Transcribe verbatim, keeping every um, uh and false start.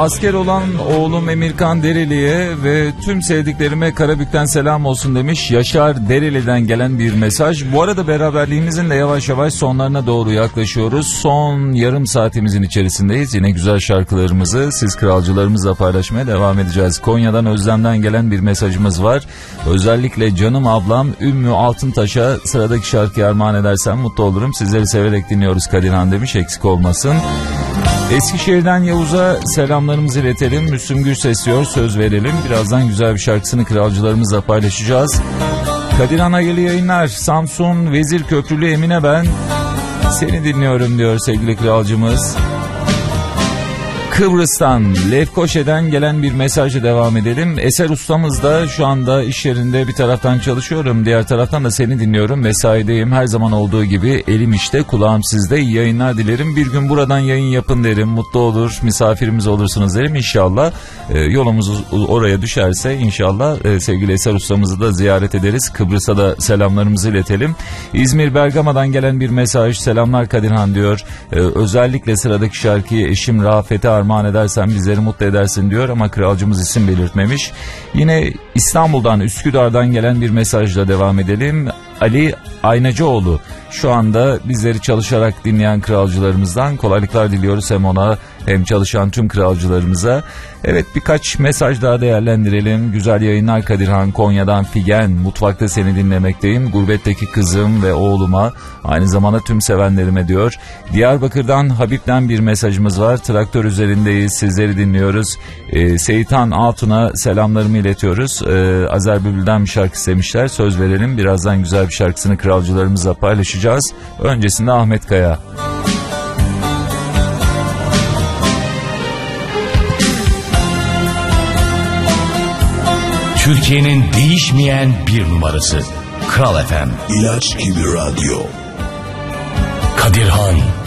Asker olan oğlum Emirkan Dereli'ye ve tüm sevdiklerime Karabük'ten selam olsun demiş. Yaşar Dereli'den gelen bir mesaj. Bu arada beraberliğimizin de yavaş yavaş sonlarına doğru yaklaşıyoruz. Son yarım saatimizin içerisindeyiz. Yine güzel şarkılarımızı siz kralcılarımızla paylaşmaya devam edeceğiz. Konya'dan Özlem'den gelen bir mesajımız var. Özellikle canım ablam Ümmü Altıntaş'a sıradaki şarkıyı armağan edersem mutlu olurum. Sizleri severek dinliyoruz Kadirhan demiş, eksik olmasın. Eskişehir'den Yavuz'a selamlarımızı iletelim. Müslüm Gürses diyor, söz verelim. Birazdan güzel bir şarkısını kralcılarımızla paylaşacağız. Kadir Anageli yayınlar. Samsun Vezir Köprülü Emine ben seni dinliyorum diyor sevgili kralcımız. Kıbrıs'tan Lefkoşe'den gelen bir mesajla devam edelim. Eser ustamız da şu anda iş yerinde, bir taraftan çalışıyorum, diğer taraftan da seni dinliyorum. Mesaideyim, her zaman olduğu gibi elim işte kulağım sizde. İyi yayınlar dilerim. Bir gün buradan yayın yapın derim, mutlu olur, misafirimiz olursunuz derim inşallah. Ee, yolumuz oraya düşerse inşallah e, sevgili Eser ustamızı da ziyaret ederiz. Kıbrıs'a da selamlarımızı iletelim. İzmir Bergama'dan gelen bir mesaj. Selamlar Kadirhan diyor. Ee, özellikle sıradaki şarkıyı eşim Rafet'e armağan edersen bizleri mutlu edersin diyor ama kralcımız isim belirtmemiş. Yine İstanbul'dan, Üsküdar'dan gelen bir mesajla devam edelim. Ali Aynacıoğlu şu anda bizleri çalışarak dinleyen kralcılarımızdan kolaylıklar diliyoruz hem ona hem çalışan tüm kralcılarımıza. Evet, birkaç mesaj daha değerlendirelim. Güzel yayınlar Kadirhan. Konya'dan Figen, mutfakta seni dinlemekteyim. Gurbetteki kızım ve oğluma, aynı zamanda tüm sevenlerime diyor. Diyarbakır'dan Habib'den bir mesajımız var. Traktör üzerindeyiz, sizleri dinliyoruz. Ee, Seyitan Altun'a selamlarımı iletiyoruz. Ee, Azer Bülbül'den bir şarkı istemişler. Söz verelim, birazdan güzel bir şarkısını kralcılarımızla paylaşacağız. Öncesinde Ahmet Kaya. Türkiye'nin değişmeyen bir numarası Kral F M. İlaç gibi radyo. Kadirhan.